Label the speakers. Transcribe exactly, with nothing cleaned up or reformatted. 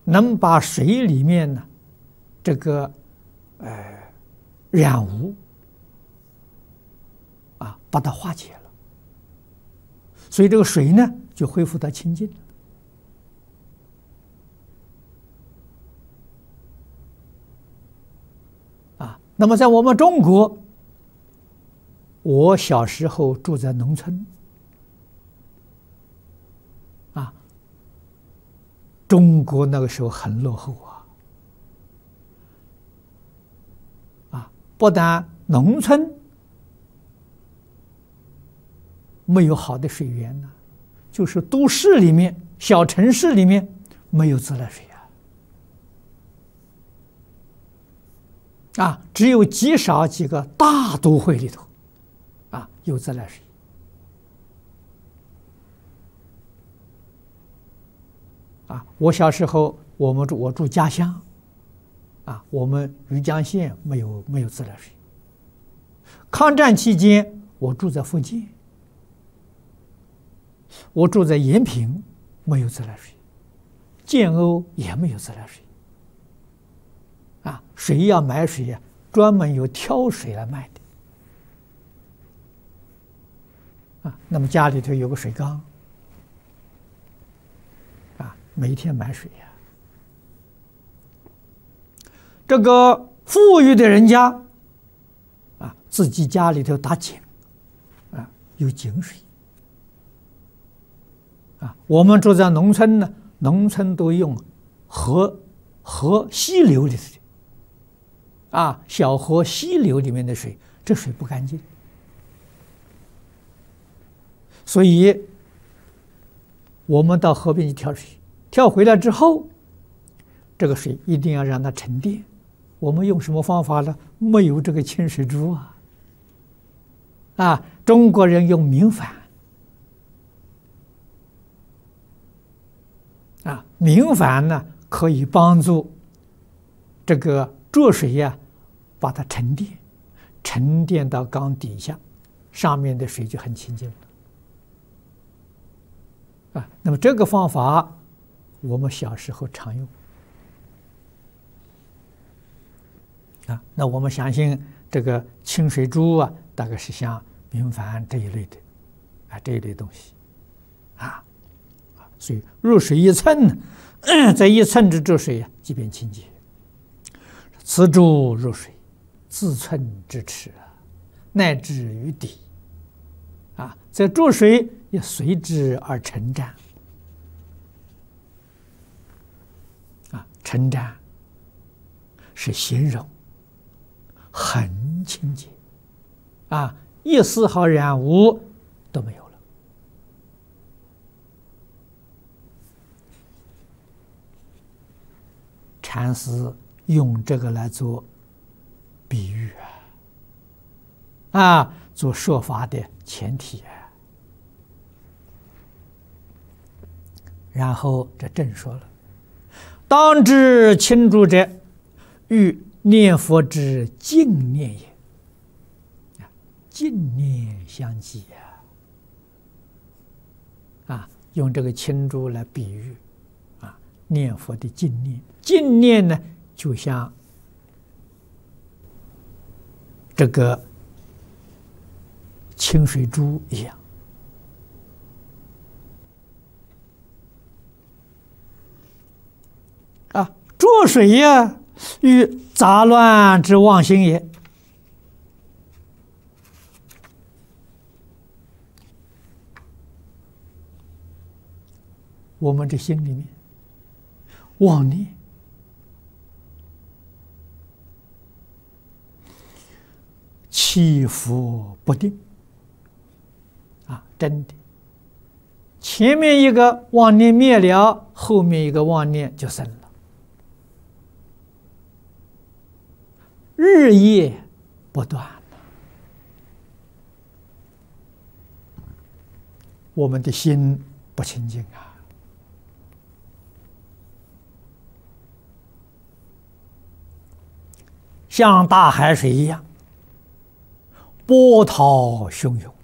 Speaker 1: 能把水里面呢这个呃染污啊，把它化解了，所以这个水呢就恢复到清净了。啊，那么在我们中国，我小时候住在农村，啊，中国那个时候很落后啊，啊，不但农村没有好的水源呢，就是都市里面、小城市里面没有自来水啊，啊，只有极少几个大都会里头，啊，有自来水。啊，我小时候我们住我住家乡，啊，我们余江县没有没有自来水。抗战期间，我住在福建。我住在延平，没有自来水；建瓯也没有自来水。啊，水要买水呀，专门有挑水来卖的。啊，那么家里头有个水缸，啊，每天买水呀。这个富裕的人家，啊，自己家里头打井，啊，有井水。啊，我们住在农村呢，农村都用河、河溪流里的，啊，小河、溪流里面的水，这水不干净，所以我们到河边去挑水，挑回来之后，这个水一定要让它沉淀。我们用什么方法呢？没有这个清水珠啊，啊，中国人用明矾。啊，明矾呢可以帮助这个浊水呀，把它沉淀，沉淀到缸底下，上面的水就很清净了。啊，那么这个方法我们小时候常用。啊，那我们相信这个清水珠啊，大概是像明矾这一类的，啊，这一类东西，啊。所以入水一寸呢，在一寸之浊水啊，即便清洁。此珠入水，自寸之尺啊，乃至于底。啊，这浊水也随之而沉沾。啊，沉沾是形容很清洁，啊，一丝毫染污都没有。禅师用这个来做比喻啊，啊，做说法的前提啊。然后这正说了：“当知清珠者，与念佛之净念也。”净念相继啊，啊，用这个清珠来比喻啊，念佛的净念。净念呢，就像这个清水珠一样，啊，浊水呀，与杂乱之妄心也。我们这心里面妄念。起伏不定，啊，真的，前面一个妄念灭了，后面一个妄念就生了，日夜不断。我们的心不清净啊，像大海水一样波涛汹涌。